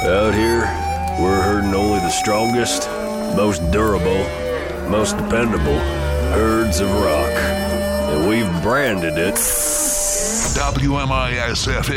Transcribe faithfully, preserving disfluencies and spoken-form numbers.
Out here, we're herding only the strongest, most durable, most dependable herds of rock. And we've branded it W M I S F